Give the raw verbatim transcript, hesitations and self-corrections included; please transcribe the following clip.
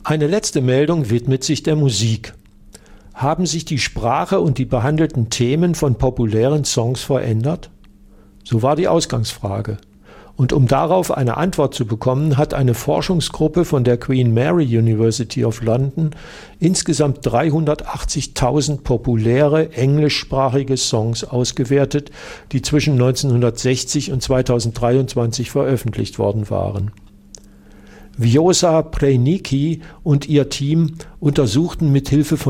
Eine letzte Meldung widmet sich der Musik. Haben sich die Sprache und die behandelten Themen von populären Songs verändert? So war die Ausgangsfrage. Und um darauf eine Antwort zu bekommen, hat eine Forschungsgruppe von der Queen Mary University of London insgesamt dreihundertachtzigtausend populäre englischsprachige Songs ausgewertet, die zwischen neunzehnhundertsechzig und zweitausenddreiundzwanzig veröffentlicht worden waren. Vjosa Prejnicki und ihr Team untersuchten mit Hilfe von